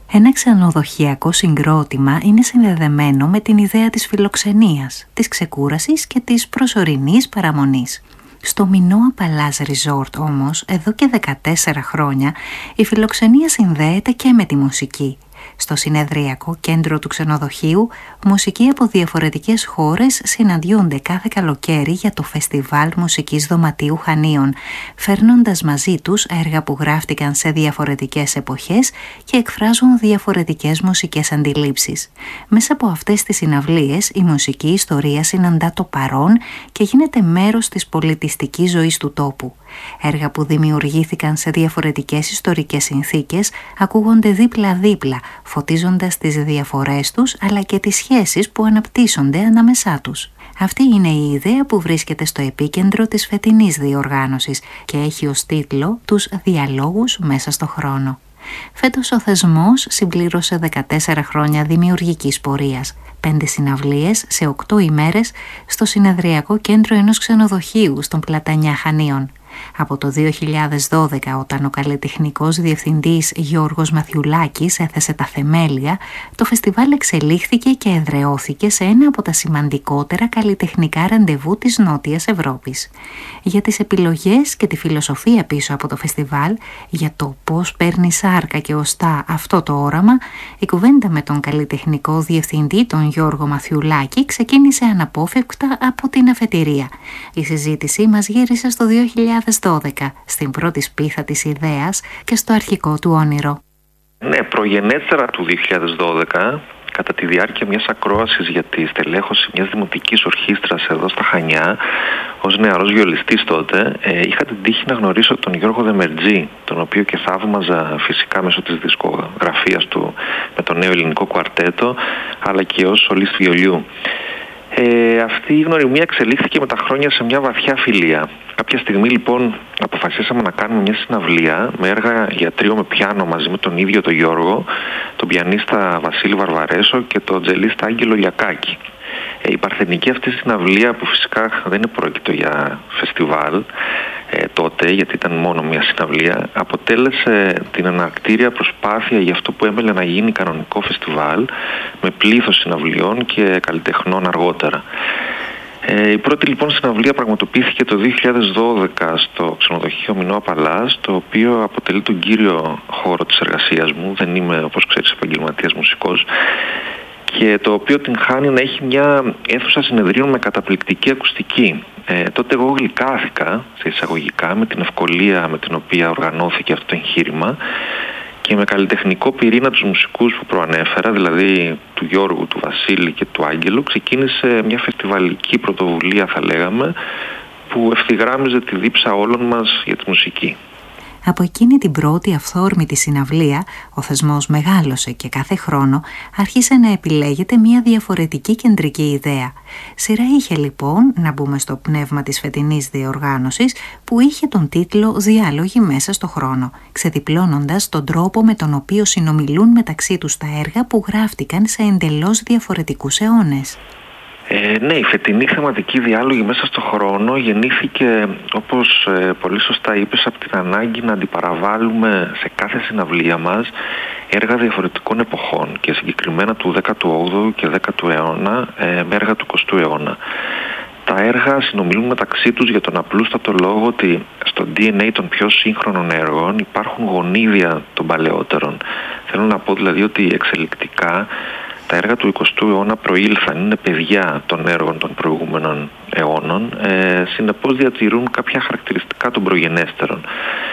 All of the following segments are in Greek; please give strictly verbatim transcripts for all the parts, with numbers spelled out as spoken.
Ένα ξενοδοχειακό συγκρότημα είναι συνδεδεμένο με την ιδέα της φιλοξενίας, της ξεκούρασης και της προσωρινής παραμονής. Στο Minoa Palace Resort όμως, εδώ και δεκατέσσερα χρόνια, η φιλοξενία συνδέεται και με τη μουσική. Στο συνεδριακό κέντρο του ξενοδοχείου, μουσικοί από διαφορετικές χώρες συναντιούνται κάθε καλοκαίρι για το Φεστιβάλ Μουσικής Δωματίου Χανίων, φέρνοντας μαζί τους έργα που γράφτηκαν σε διαφορετικές εποχές και εκφράζουν διαφορετικές μουσικές αντιλήψεις. Μέσα από αυτές τις συναυλίες, η μουσική ιστορία συναντά το παρόν και γίνεται μέρος της πολιτιστικής ζωής του τόπου. Έργα που δημιουργήθηκαν σε διαφορετικές ιστορικές συνθήκες ακούγονται δίπλα-δίπλα, φωτίζοντας τις διαφορές τους αλλά και τις σχέσεις που αναπτύσσονται ανάμεσά τους. Αυτή είναι η ιδέα που βρίσκεται στο επίκεντρο της φετινής διοργάνωσης και έχει ως τίτλο «Τους διαλόγους μέσα στο χρόνο». Φέτος ο θεσμός συμπλήρωσε δεκατέσσερα χρόνια δημιουργικής πορείας, πέντε συναυλίες σε οκτώ ημέρες στο συνεδριακό κέντρο ενός ξενοδοχείου στον Πλατανιά Χανίων. Από το δύο χιλιάδες δώδεκα, όταν ο καλλιτεχνικός διευθυντής Γιώργος Μαθιουλάκης έθεσε τα θεμέλια, το φεστιβάλ εξελίχθηκε και εδραιώθηκε σε ένα από τα σημαντικότερα καλλιτεχνικά ραντεβού της Νότιας Ευρώπης. Για τις επιλογές και τη φιλοσοφία πίσω από το φεστιβάλ, για το πώς παίρνει σάρκα και οστά αυτό το όραμα, η κουβέντα με τον καλλιτεχνικό διευθυντή τον Γιώργο Μαθιουλάκη ξεκίνησε αναπόφευκτα από την αφετηρία. Η συζήτηση μας γύρισε στο δύο χιλιάδες δώδεκα, στην πρώτη σπίθα της ιδέας και στο αρχικό του όνειρο. Ναι, προγενέστερα του δύο χιλιάδες δώδεκα, κατά τη διάρκεια μιας ακρόασης για τη στελέχωση μιας δημοτικής ορχήστρας εδώ στα Χανιά, ως νεαρός βιολιστής τότε, ε, είχα την τύχη να γνωρίσω τον Γιώργο Δεμερτζή, τον οποίο και θαύμαζα φυσικά μέσω της δισκογραφίας του με το νέο ελληνικό κουαρτέτο, αλλά και ως σολίστ βιολιού. Ε, αυτή η γνωριμία εξελίχθηκε με τα χρόνια σε μια βαθιά φιλία. Κάποια στιγμή λοιπόν αποφασίσαμε να κάνουμε μια συναυλία με έργα για τρίο με πιάνο μαζί με τον ίδιο τον Γιώργο, τον πιανίστα Βασίλη Βαρβαρέσο και τον τζελίστα Άγγελο Λιακάκη. Ε, η παρθενική αυτή συναυλία, που φυσικά δεν πρόκειτο για φεστιβάλ ε, τότε, γιατί ήταν μόνο μια συναυλία, αποτέλεσε την αναρκτήρια προσπάθεια για αυτό που έμελε να γίνει κανονικό φεστιβάλ με πλήθος συναυλιών και καλλιτεχνών αργότερα. Ε, η πρώτη λοιπόν συναυλία πραγματοποιήθηκε το δύο χιλιάδες δώδεκα στο ξενοδοχείο Minoa Palace, το οποίο αποτελεί τον κύριο χώρο της εργασίας μου. Δεν είμαι, όπως ξέρεις, επαγγελματίας μουσικός, και το οποίο την χάνει να έχει μια αίθουσα συνεδρίων με καταπληκτική ακουστική. Ε, τότε εγώ γλυκάθηκα, σε εισαγωγικά, με την ευκολία με την οποία οργανώθηκε αυτό το εγχείρημα και με καλλιτεχνικό πυρήνα τους μουσικούς που προανέφερα, δηλαδή του Γιώργου, του Βασίλη και του Άγγελου, ξεκίνησε μια φεστιβαλική πρωτοβουλία, θα λέγαμε, που ευθυγράμμιζε τη δίψα όλων μας για τη μουσική. Από εκείνη την πρώτη αυθόρμητη συναυλία, ο θεσμός μεγάλωσε και κάθε χρόνο άρχισε να επιλέγεται μια διαφορετική κεντρική ιδέα. Σειρά είχε λοιπόν, να μπούμε στο πνεύμα της φετινής διοργάνωσης, που είχε τον τίτλο «Διάλογοι μέσα στο χρόνο», ξεδιπλώνοντας τον τρόπο με τον οποίο συνομιλούν μεταξύ τους τα έργα που γράφτηκαν σε εντελώς διαφορετικούς αιώνες. Ε, ναι, η φετινή θεματική διάλογη μέσα στο χρόνο γεννήθηκε, όπως ε, πολύ σωστά είπες, από την ανάγκη να αντιπαραβάλουμε σε κάθε συναυλία μας έργα διαφορετικών εποχών και συγκεκριμένα του δέκατου όγδοου και δέκατου αιώνα ε, με έργα του εικοστού αιώνα. Τα έργα συνομιλούν μεταξύ τους για τον απλούστατο λόγο ότι στο ντι εν έι των πιο σύγχρονων έργων υπάρχουν γονίδια των παλαιότερων. Θέλω να πω δηλαδή ότι εξελικτικά τα έργα του εικοστού αιώνα προήλθαν, είναι παιδιά των έργων των προηγούμενων αιώνων, ε, συνεπώς διατηρούν κάποια χαρακτηριστικά των προγενέστερων.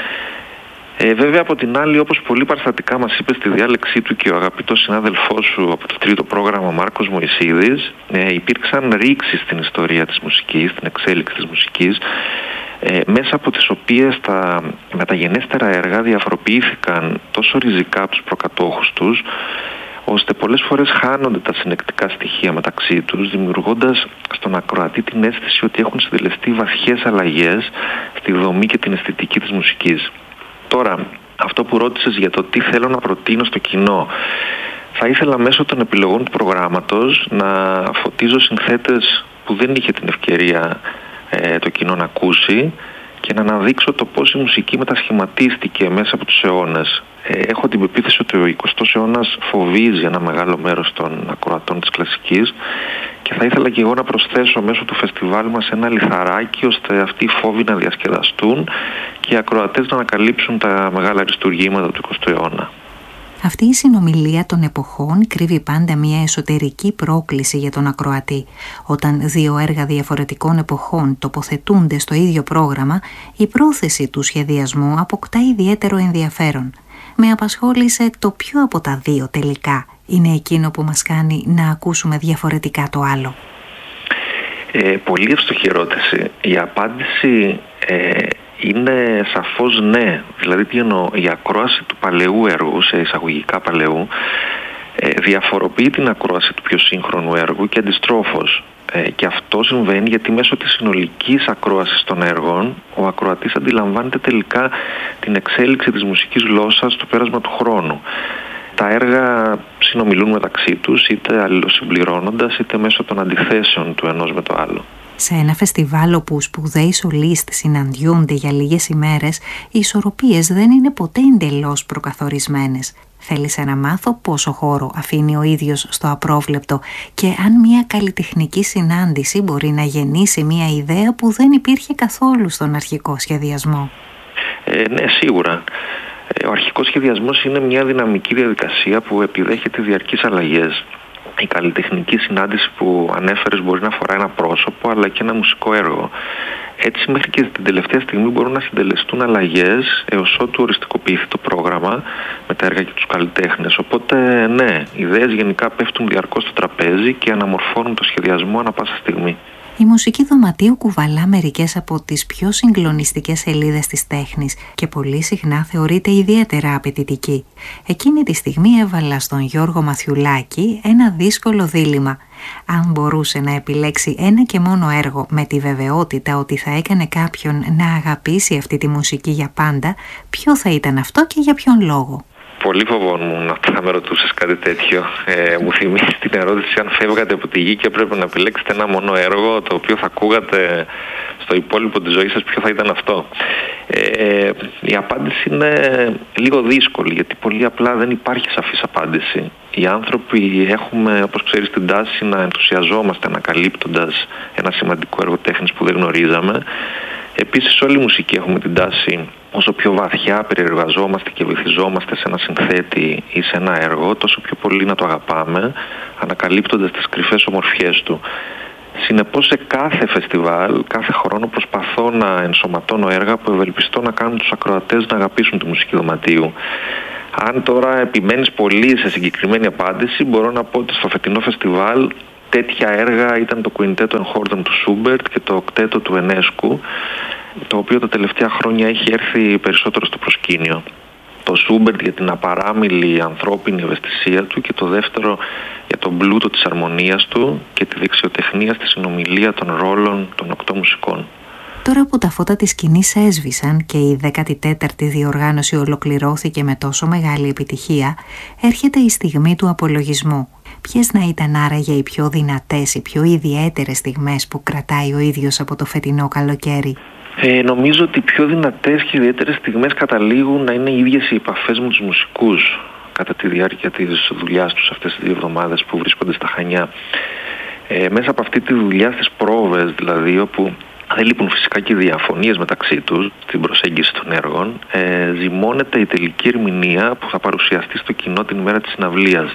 Ε, βέβαια από την άλλη, όπως πολύ παραστατικά μας είπε στη διάλεξή του και ο αγαπητός συνάδελφός σου από το τρίτο πρόγραμμα, Μάρκος Μωυσίδης, ε, υπήρξαν ρήξεις στην ιστορία της μουσικής, στην εξέλιξη της μουσικής, ε, μέσα από τις οποίες τα μεταγενέστερα έργα διαφοροποιήθηκαν τόσο ριζικά από τους προκατόχους τους, ώστε πολλές φορές χάνονται τα συνεκτικά στοιχεία μεταξύ τους, δημιουργώντας στον ακροατή την αίσθηση ότι έχουν συντελεστεί βαθιές αλλαγές στη δομή και την αισθητική της μουσικής. Τώρα, αυτό που ρώτησες για το τι θέλω να προτείνω στο κοινό, θα ήθελα μέσω των επιλογών του προγράμματος να φωτίζω συνθέτες που δεν είχε την ευκαιρία ε, το κοινό να ακούσει και να αναδείξω το πώς η μουσική μετασχηματίστηκε μέσα από τους αιώνες. Ε, έχω την πεποίθηση ότι ο εικοστός αιώνας φοβίζει ένα μεγάλο μέρος των ακροατών της κλασικής και θα ήθελα και εγώ να προσθέσω μέσω του φεστιβάλ μας ένα λιθαράκι ώστε αυτοί οι φόβοι να διασκεδαστούν και οι ακροατές να ανακαλύψουν τα μεγάλα αριστουργήματα του εικοστού αιώνα. Αυτή η συνομιλία των εποχών κρύβει πάντα μια εσωτερική πρόκληση για τον ακροατή. Όταν δύο έργα διαφορετικών εποχών τοποθετούνται στο ίδιο πρόγραμμα, η πρόθεση του σχεδιασμού αποκτά ιδιαίτερο ενδιαφέρον. Με απασχόλησε το ποιο από τα δύο τελικά είναι εκείνο που μας κάνει να ακούσουμε διαφορετικά το άλλο. Ε, πολύ εύστοχη ερώτηση. Η απάντηση ε, είναι σαφώς ναι. Δηλαδή τι εννοώ, η ακρόαση του παλαιού έργου, σε εισαγωγικά παλαιού, ε, διαφοροποιεί την ακρόαση του πιο σύγχρονου έργου και αντιστρόφως. Ε, και αυτό συμβαίνει γιατί μέσω της συνολικής ακρόασης των έργων ο ακροατής αντιλαμβάνεται τελικά την εξέλιξη της μουσικής γλώσσας στο πέρασμα του χρόνου. Τα έργα συνομιλούν μεταξύ τους, είτε αλληλοσυμπληρώνοντας, είτε μέσω των αντιθέσεων του ενός με το άλλο. Σε ένα φεστιβάλ όπου σπουδαίοι σολίστ συναντιούνται για λίγες ημέρες, οι ισορροπίες δεν είναι ποτέ εντελώς προκαθορισμένες. Θέλησα να μάθω πόσο χώρο αφήνει ο ίδιος στο απρόβλεπτο και αν μια καλλιτεχνική συνάντηση μπορεί να γεννήσει μια ιδέα που δεν υπήρχε καθόλου στον αρχικό σχεδιασμό. Ε, ναι, σίγουρα. Ο αρχικός σχεδιασμός είναι μια δυναμική διαδικασία που επιδέχεται διαρκείς αλλαγές. Η καλλιτεχνική συνάντηση που ανέφερες μπορεί να αφορά ένα πρόσωπο αλλά και ένα μουσικό έργο. Έτσι μέχρι και την τελευταία στιγμή μπορούν να συντελεστούν αλλαγές έως ότου οριστικοποιηθεί το πρόγραμμα με τα έργα και τους καλλιτέχνες. Οπότε ναι, ιδέες γενικά πέφτουν διαρκώς στο τραπέζι και αναμορφώνουν το σχεδιασμό ανά πάσα στιγμή. Η μουσική δωματίου κουβαλά μερικές από τις πιο συγκλονιστικές σελίδες της τέχνης και πολύ συχνά θεωρείται ιδιαίτερα απαιτητική. Εκείνη τη στιγμή έβαλα στον Γιώργο Μαθιουλάκη ένα δύσκολο δίλημμα. Αν μπορούσε να επιλέξει ένα και μόνο έργο με τη βεβαιότητα ότι θα έκανε κάποιον να αγαπήσει αυτή τη μουσική για πάντα, ποιο θα ήταν αυτό και για ποιον λόγο? Πολύ φοβόμουν να θα με ρωτούσες κάτι τέτοιο. Ε, μου θυμίζει την ερώτηση αν φεύγατε από τη γη και έπρεπε να επιλέξετε ένα μόνο έργο το οποίο θα ακούγατε στο υπόλοιπο της ζωής σας, ποιο θα ήταν αυτό. Ε, η απάντηση είναι λίγο δύσκολη γιατί πολύ απλά δεν υπάρχει σαφής απάντηση. Οι άνθρωποι έχουμε, όπως ξέρεις, την τάση να ενθουσιαζόμαστε ανακαλύπτοντας ένα σημαντικό έργο τέχνης που δεν γνωρίζαμε. Επίσης όλη η μουσική έχουμε την τάση όσο πιο βαθιά περιεργαζόμαστε και βυθιζόμαστε σε ένα συνθέτη ή σε ένα έργο, τόσο πιο πολύ να το αγαπάμε, ανακαλύπτοντας τις κρυφές ομορφιές του. Συνεπώς σε κάθε φεστιβάλ, κάθε χρόνο προσπαθώ να ενσωματώνω έργα που ευελπιστώ να κάνουν τους ακροατές να αγαπήσουν τη μουσική δωματίου. Αν τώρα επιμένεις πολύ σε συγκεκριμένη απάντηση, μπορώ να πω ότι στο φετινό φεστιβάλ τέτοια έργα ήταν το Κουιντέτο εν Χόρντον του Σούμπερτ και το Οκτέτο του Ενέσκου, το οποίο τα τελευταία χρόνια έχει έρθει περισσότερο στο προσκήνιο. Το Σούμπερτ για την απαράμιλη ανθρώπινη ευαισθησία του και το δεύτερο για τον πλούτο της αρμονίας του και τη δεξιοτεχνία στη συνομιλία των ρόλων των οκτώ μουσικών. Τώρα που τα φώτα της σκηνής έσβησαν και η δέκατη τέταρτη διοργάνωση ολοκληρώθηκε με τόσο μεγάλη επιτυχία, έρχεται η στιγμή του απολογισμού. Ποιες να ήταν άραγε οι πιο δυνατές, οι πιο ιδιαίτερες στιγμές που κρατάει ο ίδιος από το φετινό καλοκαίρι? Ε, νομίζω ότι οι πιο δυνατές και ιδιαίτερες στιγμές καταλήγουν να είναι οι ίδιες οι επαφές με τους μουσικούς κατά τη διάρκεια της δουλειάς τους αυτές τις δύο εβδομάδες που βρίσκονται στα Χανιά. Ε, μέσα από αυτή τη δουλειά, στις πρόβες δηλαδή, όπου δεν λείπουν φυσικά και διαφωνίες μεταξύ τους στην προσέγγιση των έργων, ε, ζυμώνεται η τελική ερμηνεία που θα παρουσιαστεί στο κοινό την ημέρα της συναυλίας.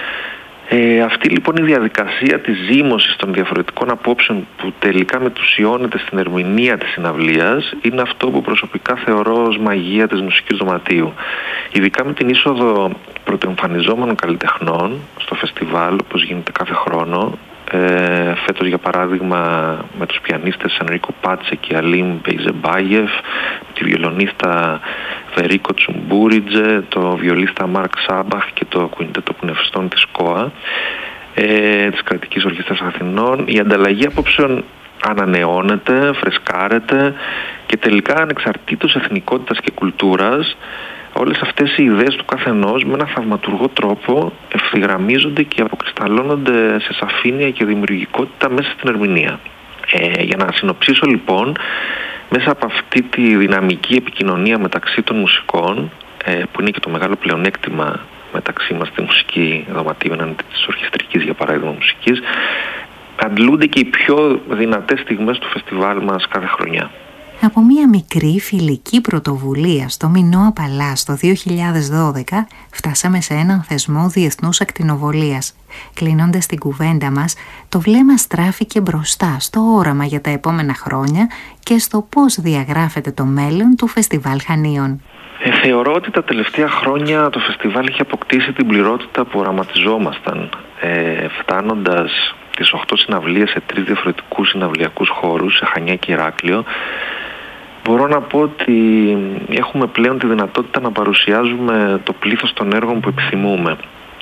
Ε, αυτή λοιπόν η διαδικασία της ζύμωσης των διαφορετικών απόψεων που τελικά μετουσιώνεται στην ερμηνεία της συναυλίας είναι αυτό που προσωπικά θεωρώ ως μαγεία της μουσικής δωματίου. Ειδικά με την είσοδο πρωτοεμφανιζόμενων καλλιτεχνών στο φεστιβάλ, όπως γίνεται κάθε χρόνο, ε, φέτος για παράδειγμα με τους πιανίστες Ενρίκο Πάτσε και Αλίμ Πεϊζεμπάγεφ, τη βιολονίστα Βερίκο Τσουμπούριτζε, το βιολίστα Μάρκ Σάμπαχ και το κουιντέτο πνευστών της ΚΟΑ, ε, της Κρατικής Ορχήστρας Αθηνών. Η ανταλλαγή απόψεων ανανεώνεται, φρεσκάρεται και τελικά ανεξαρτήτως εθνικότητας και κουλτούρας, όλες αυτές οι ιδέες του καθενός με ένα θαυματουργό τρόπο ευθυγραμμίζονται και αποκρισταλώνονται σε σαφήνεια και δημιουργικότητα μέσα στην ερμηνεία. Ε, για να συνοψίσω λοιπόν, Μέσα από αυτή τη δυναμική επικοινωνία μεταξύ των μουσικών, που είναι και το μεγάλο πλεονέκτημα μεταξύ μας στη μουσική δωματίου έναντι της ορχιστρικής, για παράδειγμα, μουσικής, αντλούνται και οι πιο δυνατές στιγμές του φεστιβάλ μας κάθε χρονιά. Από μία μικρή φιλική πρωτοβουλία στο Μινόα Παλάς το δύο χιλιάδες δώδεκα φτάσαμε σε έναν θεσμό διεθνούς ακτινοβολίας. Κλείνοντας την κουβέντα μας, το βλέμμα στράφηκε μπροστά στο όραμα για τα επόμενα χρόνια και στο πώς διαγράφεται το μέλλον του Φεστιβάλ Χανίων. Ε, θεωρώ ότι τα τελευταία χρόνια το φεστιβάλ είχε αποκτήσει την πληρότητα που οραματιζόμασταν, ε, φτάνοντας τις οκτώ συναυλίες σε τρεις διαφορετικούς συναυλιακούς χώρους, σε Χανιά και Ηράκλειο. Μπορώ να πω ότι έχουμε πλέον τη δυνατότητα να παρουσιάζουμε το πλήθος των έργων που επιθυμούμε.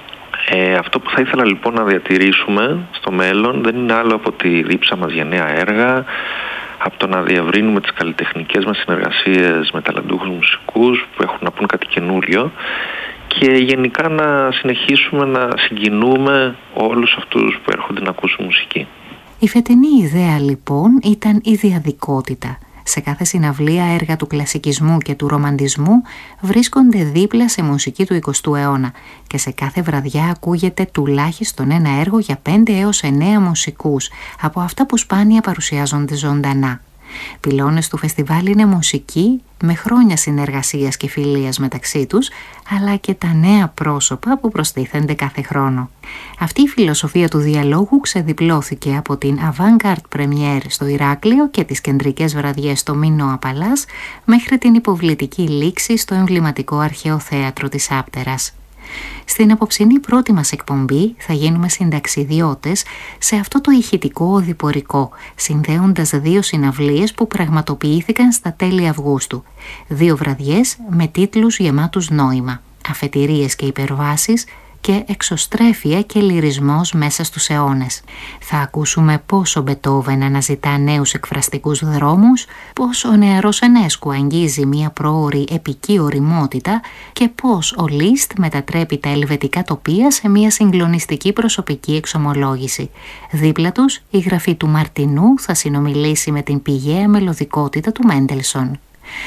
Ε, αυτό που θα ήθελα λοιπόν να διατηρήσουμε στο μέλλον δεν είναι άλλο από τη δίψα μας για νέα έργα, από το να διευρύνουμε τις καλλιτεχνικές μας συνεργασίες με ταλαντούχους μουσικούς που έχουν να πούν κάτι καινούριο και γενικά να συνεχίσουμε να συγκινούμε όλους αυτούς που έρχονται να ακούσουν μουσική. Η φετινή ιδέα λοιπόν ήταν η διαδικότητα. Σε κάθε συναυλία έργα του κλασικισμού και του ρομαντισμού βρίσκονται δίπλα σε μουσική του εικοστού αιώνα και σε κάθε βραδιά ακούγεται τουλάχιστον ένα έργο για πέντε έως εννέα μουσικούς από αυτά που σπάνια παρουσιάζονται ζωντανά. Πυλώνες του φεστιβάλ είναι μουσική με χρόνια συνεργασίας και φιλίας μεταξύ τους, αλλά και τα νέα πρόσωπα που προστίθενται κάθε χρόνο. Αυτή η φιλοσοφία του διαλόγου ξεδιπλώθηκε από την Avant-Garde Premiere στο Ηράκλειο και τις κεντρικές βραδιές στο Μινόα Παλάς μέχρι την υποβλητική λήξη στο εμβληματικό αρχαίο θέατρο της Άπτερας. Στην απόψινή πρώτη μας εκπομπή θα γίνουμε συνταξιδιώτες σε αυτό το ηχητικό οδηπορικό, συνδέοντας δύο συναυλίες που πραγματοποιήθηκαν στα τέλη Αυγούστου. Δύο βραδιές με τίτλους γεμάτους νόημα, αφετηρίες και υπερβάσεις και εξωστρέφεια και λυρισμός μέσα στους αιώνες. Θα ακούσουμε πώς ο Μπετόβεν αναζητά νέους εκφραστικούς δρόμους, πώς ο νεαρός Ενέσκου αγγίζει μια προώρη επική ωριμότητα και πώς ο Λίστ μετατρέπει τα ελβετικά τοπία σε μια συγκλονιστική προσωπική εξομολόγηση. Δίπλα τους, η γραφή του Μαρτινού θα συνομιλήσει με την πηγαία μελωδικότητα του Μέντελσον.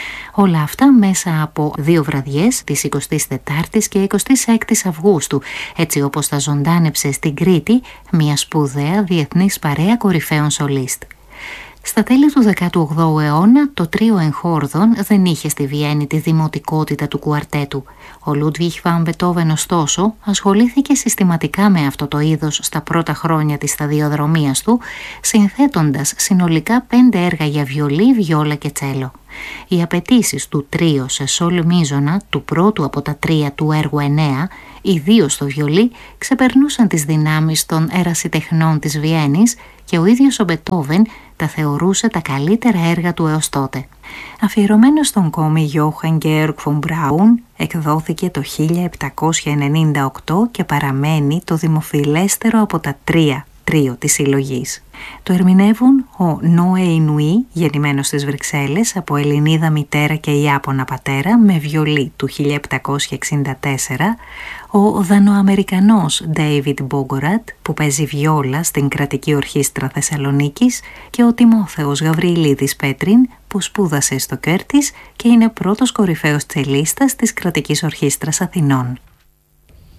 Όλα αυτά μέσα από δύο βραδιές της εικοστής τετάρτης και εικοστής έκτης Αυγούστου, έτσι όπως τα ζωντάνεψε στην Κρήτη μια σπουδαία διεθνής παρέα κορυφαίων σολίστ. Στα τέλη του δέκατου όγδοου αιώνα το τρίο εγχόρδων δεν είχε στη Βιέννη τη δημοτικότητα του κουαρτέτου. Ο Λούντβιχ βαν Μπετόβεν ωστόσο ασχολήθηκε συστηματικά με αυτό το είδος στα πρώτα χρόνια της σταδιοδρομίας του, συνθέτοντας συνολικά πέντε έργα για βιολί, βιόλα και τσέλο. Οι απαιτήσεις του τρίο σε σόλ μίζωνα, του πρώτου από τα τρία του έργου εννέα, ιδίως στο βιολί, ξεπερνούσαν τις δυνάμεις των ερασιτεχνών της Βιέννης και ο ίδιος ο Μπετόβεν τα θεωρούσε τα καλύτερα έργα του έως τότε. Αφιερωμένο στον κόμι Johann Georg von Braun, εκδόθηκε το χίλια επτακόσια ενενήντα οκτώ και παραμένει το δημοφιλέστερο από τα τρία τρίο της συλλογής. Το ερμηνεύουν ο Νόε Ινουί, γεννημένος στις Βρυξέλλες από Ελληνίδα μητέρα και Ιάπωνα πατέρα, με βιολί του χίλια επτακόσια εξήντα τέσσερα, ο Δανοαμερικανός David Bogorat, που παίζει βιόλα στην Κρατική Ορχήστρα Θεσσαλονίκης, και ο Τιμόθεος Γαβριηλίδης Πέτριν, που σπούδασε στο Κέρτις και είναι πρώτος κορυφαίος τσελίστας της Κρατικής Ορχήστρας Αθηνών.